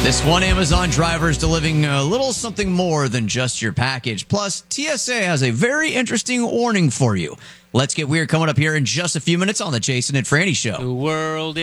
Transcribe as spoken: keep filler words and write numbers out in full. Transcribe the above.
This one Amazon driver is delivering a little something more than just your package. Plus, T S A has a very interesting warning for you. Let's Get Weird coming up here in just a few minutes on the Jason and Franny Show. The world